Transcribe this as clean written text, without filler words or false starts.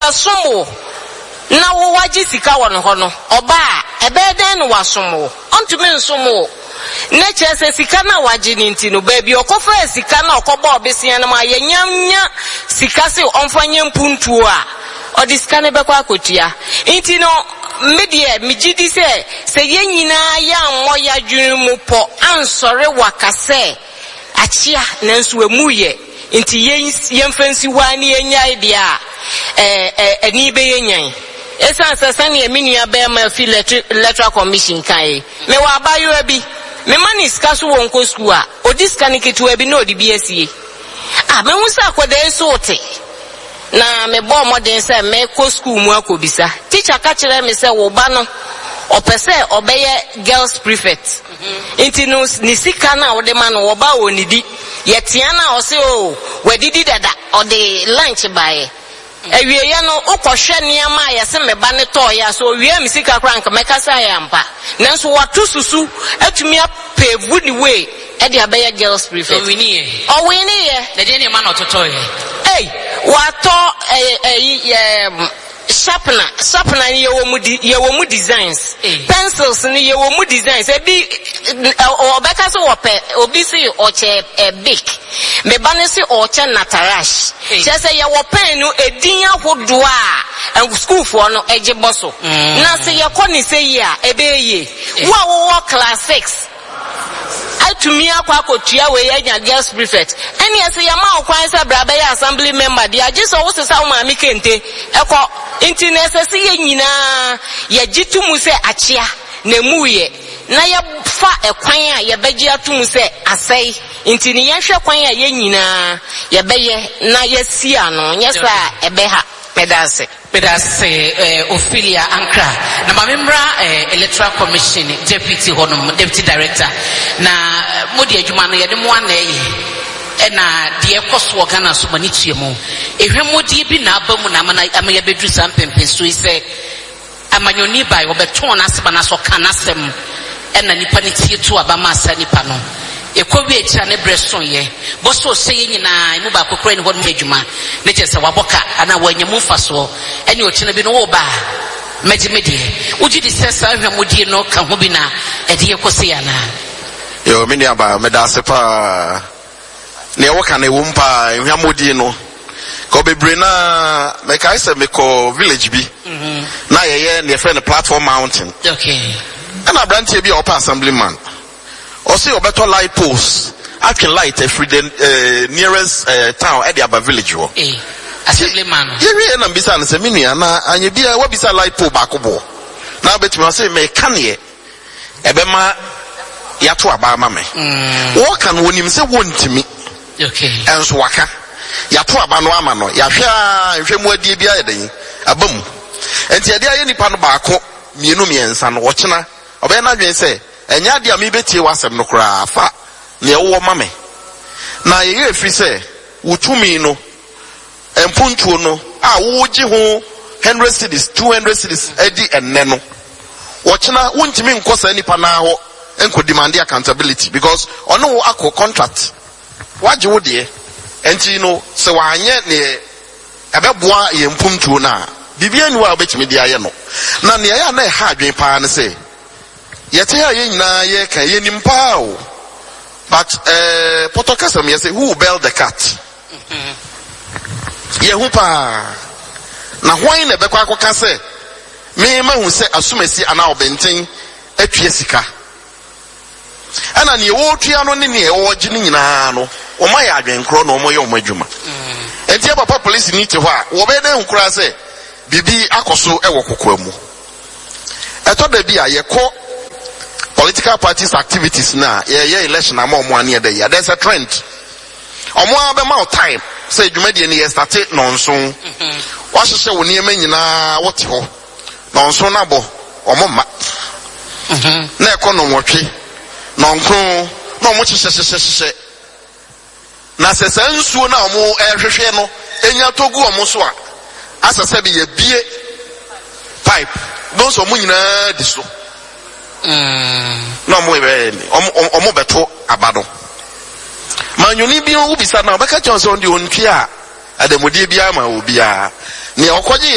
somo na wo waji sika won ho no oba ebeden no wasomo ontumi nsomo na chese sika na waji ni ntino baabi okofa sika na okoba obesia na ma yanyanya sika se onfanye mpuntuo a odiska ne bekwa akotua ntino media migidi se yenyina ya moya dwunu mu po ansore wakase achia nanso emuye nti yemfansi wani enya idea ani be yenyan esa sasane eminu abema fi electoral commission kai me wa abayo abi me mani ska so wonko school a odiska ne ketu abi na odibi asie me husa akoda so ote na me bo modern say me ko school mu akobisa teacher ka kire me say wo ba no opese obeye girls prefect nti no ni sika na wo de ma no wo ba onidi yetia na o se o wadidi dada o de lunch bae ewie ya no okohwe niama ya se me ba ne to ya so wie mi sika krank mekasa ya mpa nanso watu susu atumi apevu ni we e de abeye girls prefect o wini ye de de ne ma no toto ye wato sharpener ni yewo mu designs pencils ni yewo mu designs ebi obeka so wope obi si oche big me ba ne si oche natarash chese yewo pen no edin ahodo a school for no ejeboso na se yekoni se yi a ebeye wo class 6 atumi akwa kotua we anya girls prefect eni ese ya ma okwan se bra be ya assembly member dia ajiso wo se sa wo ma mi kente eko internet se ye nyina ya gitumu se achia na muye na ya fa ekwan a ye beji atumu se asai intini ye hwe kwan a ye nyina ye beye na ye si ano nyesa ebe ha pedase Ophelia Ankra na mamembra electoral commission deputy honum deputy director na modi adwuma no ye de mo anaye na de ekoso Ghana so mani tuemu ehwemodi bi na abamu na amaya bedru sampempe so ise amanyoni bai obeton na aseba na so kanasem na nipa ne tie to abama asa nipa no ekowi echa ne breson ye boso sey nyina imu ba kokora ni hodum adwuma ne chese waboka ana wanyamu faso ene ochine bi no wo ba megimedie uji di sesa hwamodie no ka ho bi na ede yekosi ana yo mini aba medase pa ne wo kan e wumpa hwamodie no ko bebre na me kai se me ko village bi na ye ne fe ne platform mountain okay ana branch bi opa assemblyman also obeto light post I can light every day nearest town at the Aba village wo assemblyman ye na bisa na se minua na anye bia wa bisa light pole bakobo na betuma say me kane ebema yato aba ma me wo kan wonim se wontimi okay enso waka yato aba no ama no ya hwe mu adie bia yeden abam enti ade aye nipa no baako mienu miensa no wo kena obe na dwen se enya dia mi betie wasem no kra fa ne wo mame na ye efi se wutumi no empuntuo no a wo gi ho 100 cities 200 cities edi enne no wo kena wontimi nkosa nipa na ho enko demand accountability because ono akọ contract waje wo de enti no se wanye ne ebeboa ye mpuntuo na bibia ni wa obetimi dia ye no na ne ya na ha adwen pa ne se yete ya ye nyina ye ka ye nimpa o but potokasa me say who bailed the cat ye hu pa na hwan na bekwa akoka se me ma hu se asumasi ana obenten atue sika ana ne wo tua no ne ne wo gi ni nyina no o ma ya adwen kro no mo ye o madwuma enti papa police ni te ho a wo be den nkura se bibi akoso e wo kokwa mu eto da bi a ye ko political parties activities na ye election am omo ane dey there's a trend omo abema time say dwumade ne ye start nonso wa hyehyɛ wo niema nyina wote ho nonso na bo omo ma na ekonomi wotwe nonkron na omo hyehyɛ na sese nsuo na omo ehwehwe no enya togu omo so a asase bi ye bie pipe don so omo nyina di so no mo omo beto abado manyoni bi ubisa na obeka chonse ondi ontwi a adamodie bia ma obia ne okoje